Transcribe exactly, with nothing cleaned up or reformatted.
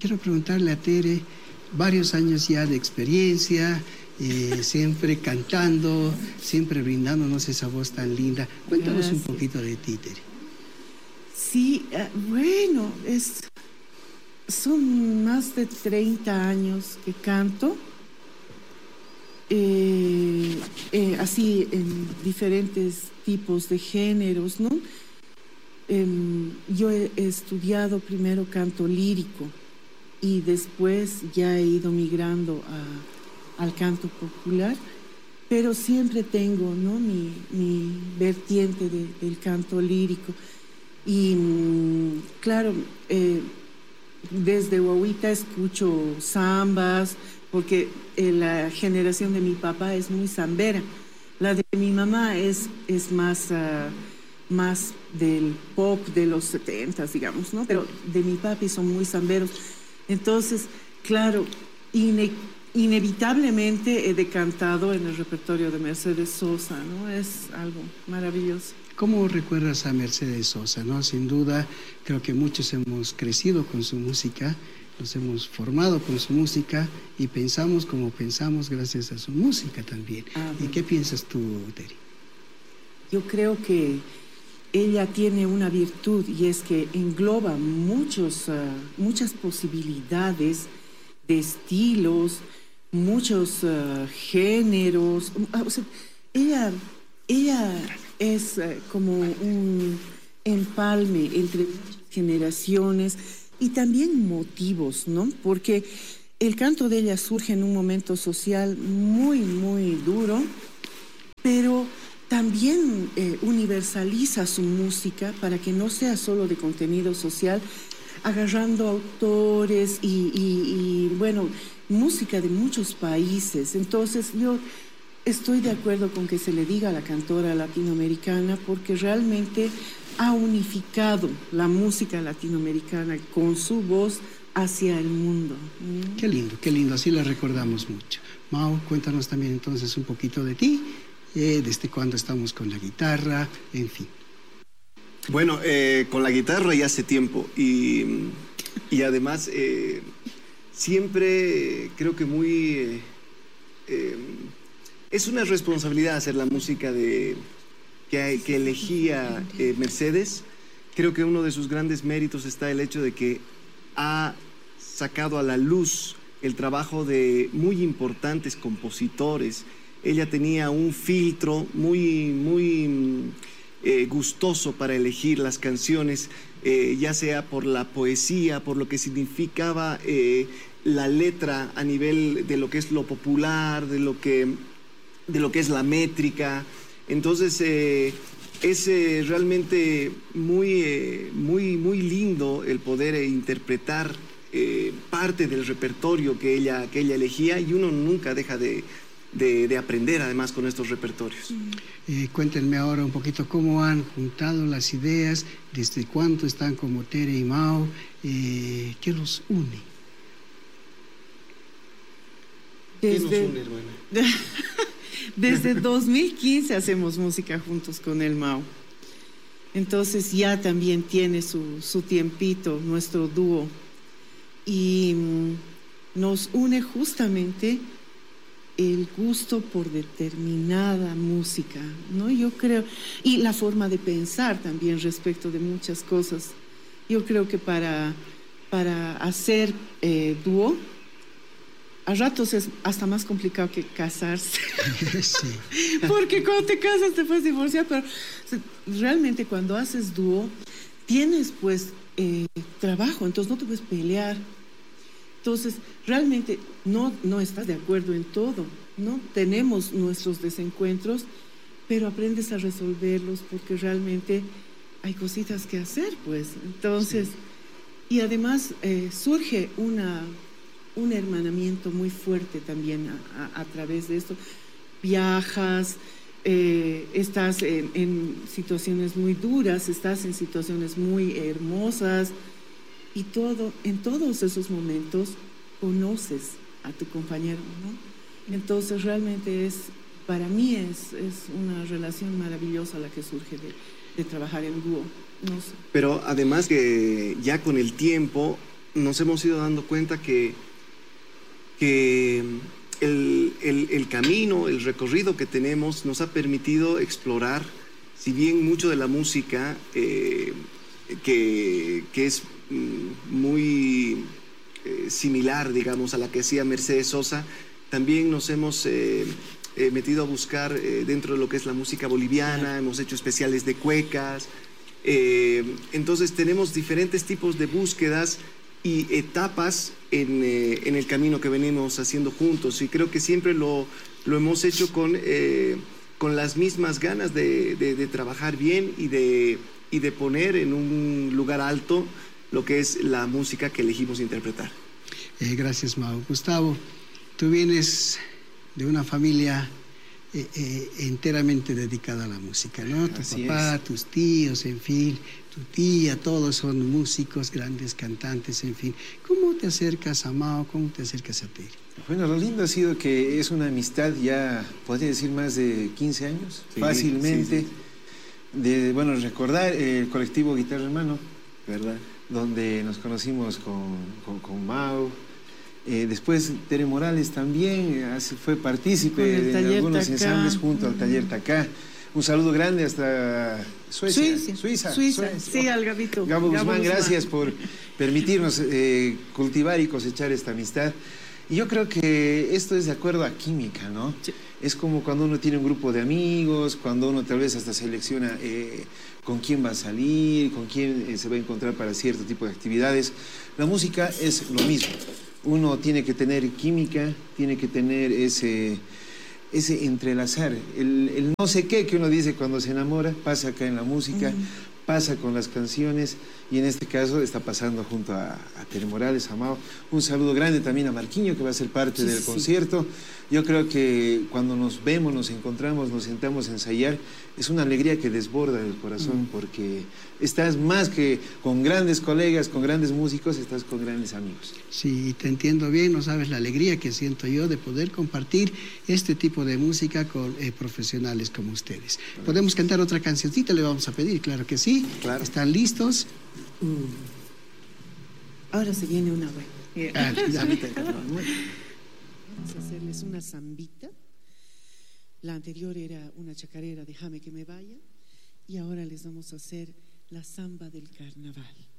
quiero preguntarle a Tere, varios años ya de experiencia, eh, siempre cantando, siempre brindándonos esa voz tan linda. Cuéntanos Gracias. un poquito de ti, Tere. Sí, uh, bueno, es, son más de treinta años que canto, eh, eh, así en diferentes tipos de géneros, ¿no? Eh, yo he, he estudiado primero canto lírico y después ya he ido migrando a, al canto popular, pero siempre tengo, ¿no?, mi, mi vertiente de, del canto lírico. Y claro, eh, desde guaguita escucho zambas, porque eh, la generación de mi papá es muy zambera. La de mi mamá es, es más, uh, más del pop de los setentas, digamos, ¿no? Pero de mi papi son muy zamberos. Entonces, claro, ine inevitablemente he decantado en el repertorio de Mercedes Sosa, ¿no? Es algo maravilloso. ¿Cómo recuerdas a Mercedes Sosa, no? Sin duda, creo que muchos hemos crecido con su música, nos hemos formado con su música y pensamos como pensamos gracias a su música también. Ah, ¿y qué piensas tú, Tere? Yo creo que ella tiene una virtud y es que engloba muchos, uh, muchas posibilidades de estilos, muchos uh, géneros. O sea, ella, ella es uh, como un empalme entre generaciones y también motivos, ¿no? Porque el canto de ella surge en un momento social muy, muy duro, pero también eh, universaliza su música para que no sea solo de contenido social, agarrando autores y, y, y, bueno, música de muchos países. Entonces yo estoy de acuerdo con que se le diga a la cantora latinoamericana porque realmente ha unificado la música latinoamericana con su voz hacia el mundo. ¿Mm? Qué lindo, qué lindo, así la recordamos mucho. Mau, cuéntanos también entonces un poquito de ti, eh, desde cuándo estamos con la guitarra, en fin. Bueno, eh, con la guitarra ya hace tiempo y, y además eh, siempre creo que muy... Eh, eh, es una responsabilidad hacer la música de... que, que elegía eh, Mercedes. Creo que uno de sus grandes méritos está el hecho de que ha sacado a la luz el trabajo de muy importantes compositores. Ella tenía un filtro muy, muy eh, gustoso para elegir las canciones, eh, ya sea por la poesía, por lo que significaba eh, la letra a nivel de lo que es lo popular, de lo que, de lo que es la métrica. Entonces eh, es eh, realmente muy, eh, muy, muy lindo el poder eh, interpretar eh, parte del repertorio que ella, que ella elegía, y uno nunca deja de, de, de aprender además con estos repertorios. Eh, cuéntenme ahora un poquito cómo han juntado las ideas, desde cuánto están como Tere y Mau, eh, ¿qué los une? Desde... ¿Qué nos une, hermana? Desde dos mil quince hacemos música juntos con el Mau. Entonces ya también tiene su, su tiempito, nuestro dúo. Y mm, nos une justamente el gusto por determinada música, ¿no? Yo creo, y la forma de pensar también respecto de muchas cosas. Yo creo que para, para hacer eh, dúo, a ratos es hasta más complicado que casarse. Sí. Porque cuando te casas te puedes divorciar, pero realmente cuando haces dúo tienes pues eh, trabajo, entonces no te puedes pelear. Entonces realmente no, no estás de acuerdo en todo, ¿no? Tenemos nuestros desencuentros, pero aprendes a resolverlos porque realmente hay cositas que hacer, pues. Entonces, sí. Y además eh, surge una... un hermanamiento muy fuerte también a, a, a través de esto. Viajas, eh, estás en, en situaciones muy duras, estás en situaciones muy hermosas y todo, en todos esos momentos conoces a tu compañero, ¿no? Entonces realmente es, para mí es, es una relación maravillosa la que surge de, de trabajar en dúo. No sé. Pero además que ya con el tiempo nos hemos ido dando cuenta que, que el, el, el camino, el recorrido que tenemos nos ha permitido explorar, si bien mucho de la música eh, que, que es muy eh, similar, digamos, a la que hacía Mercedes Sosa, también nos hemos eh, eh, metido a buscar eh, dentro de lo que es la música boliviana, hemos hecho especiales de cuecas, eh, entonces tenemos diferentes tipos de búsquedas y etapas en, eh, en el camino que venimos haciendo juntos, y creo que siempre lo, lo hemos hecho con, eh, con las mismas ganas de, de, de trabajar bien y de, y de poner en un lugar alto lo que es la música que elegimos interpretar. Eh, gracias, Mau. Gustavo, tú vienes de una familia eh, eh, enteramente dedicada a la música, ¿no? Tu Así papá, es. tus tíos, en fin, tu tía, todos son músicos, grandes cantantes, en fin. ¿Cómo te acercas a Mau? ¿Cómo te acercas a Tere? Bueno, lo lindo ha sido que es una amistad ya, podría decir, más de quince años, Sí, fácilmente. sí, sí. De, bueno, recordar el colectivo Guitarra Hermano, ¿Verdad? donde nos conocimos con, con, con Mau. Eh, después Tere Morales también eh, fue partícipe Con el de taller algunos Tacá. ensambles junto al Ujú. taller Tacá. Un saludo grande hasta Suecia, Suiza, Suiza. Suiza, Suecia. sí, al Gabito. Gabo Guzmán, Guzmán. gracias por permitirnos eh, cultivar y cosechar esta amistad. Y yo creo que esto es de acuerdo a química, ¿no? Sí. Es como cuando uno tiene un grupo de amigos, cuando uno tal vez hasta selecciona eh, con quién va a salir, con quién eh, se va a encontrar para cierto tipo de actividades. La música es lo mismo. Uno tiene que tener química, tiene que tener ese, ese entrelazar. El, el no sé qué que uno dice cuando se enamora, pasa acá en la música, uh-huh. pasa con las canciones, y en este caso está pasando junto a, a Tere Morales, a Mau. Un saludo grande también a Marquinho, que va a ser parte Sí, del sí. concierto. Yo creo que cuando nos vemos, nos encontramos, nos sentamos a ensayar, es una alegría que desborda el corazón, Mm. porque estás más que con grandes colegas, con grandes músicos, estás con grandes amigos. Sí, te entiendo bien, no sabes la alegría que siento yo de poder compartir este tipo de música con eh, profesionales como ustedes. ¿Podemos cantar otra cancioncita? Le vamos a pedir, claro que sí. Claro. ¿Están listos? Mm. Ahora se viene una buena. Ah, ya. Vamos a hacerles una zambita. La anterior era una chacarera, Déjame que me vaya. Y ahora les vamos a hacer la zamba del carnaval.